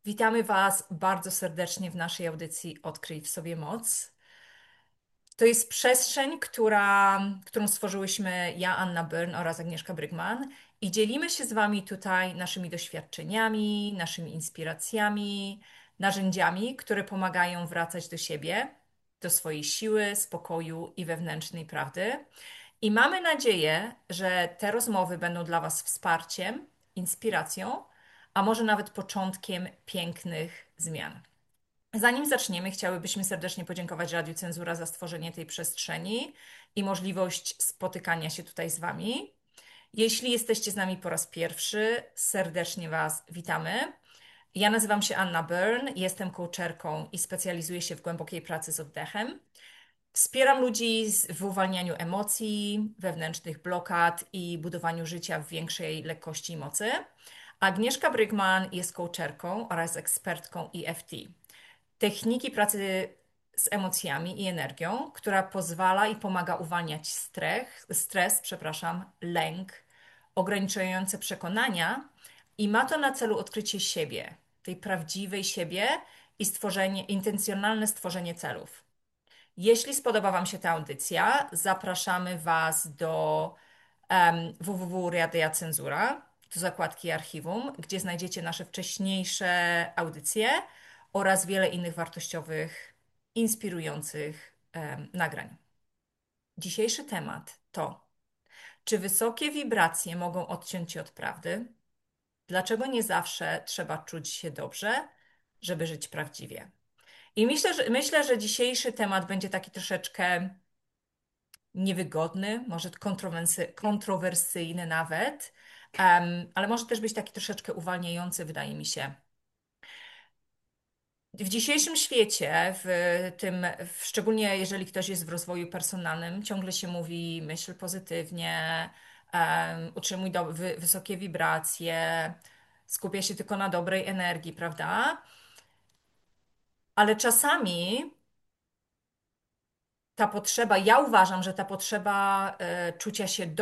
Witamy Was bardzo serdecznie w naszej audycji Odkryj w sobie moc. To jest przestrzeń, którą stworzyłyśmy ja, Anna Byrne oraz Agnieszka Brygman i dzielimy się z Wami tutaj naszymi doświadczeniami, naszymi inspiracjami, narzędziami, które pomagają wracać do siebie, do swojej siły, spokoju i wewnętrznej prawdy. I mamy nadzieję, że te rozmowy będą dla Was wsparciem, inspiracją, a może nawet początkiem pięknych zmian. Zanim zaczniemy, chciałybyśmy serdecznie podziękować Radiu Cenzura za stworzenie tej przestrzeni i możliwość spotykania się tutaj z Wami. Jeśli jesteście z nami po raz pierwszy, serdecznie Was witamy. Ja nazywam się Anna Byrne, jestem coacherką i specjalizuję się w głębokiej pracy z oddechem. Wspieram ludzi w uwalnianiu emocji, wewnętrznych blokad i budowaniu życia w większej lekkości i mocy. Agnieszka Brygman jest coacherką oraz ekspertką EFT. Techniki pracy z emocjami i energią, która pozwala i pomaga uwalniać lęk, ograniczające przekonania i ma to na celu odkrycie siebie, tej prawdziwej siebie i intencjonalne stworzenie celów. Jeśli spodoba Wam się ta audycja, zapraszamy Was do www.radia Cenzura, do zakładki archiwum, gdzie znajdziecie nasze wcześniejsze audycje oraz wiele innych wartościowych, inspirujących nagrań. Dzisiejszy temat to, czy wysokie wibracje mogą odciąć Cię od prawdy? Dlaczego nie zawsze trzeba czuć się dobrze, żeby żyć prawdziwie? I myślę, że dzisiejszy temat będzie taki troszeczkę niewygodny, może kontrowersyjny nawet, ale może też być taki troszeczkę uwalniający, wydaje mi się. W dzisiejszym świecie, szczególnie jeżeli ktoś jest w rozwoju personalnym, ciągle się mówi myśl pozytywnie, utrzymuj wysokie wibracje, skupia się tylko na dobrej energii, prawda? Ale czasami ta potrzeba, ja uważam, że ta potrzeba czucia się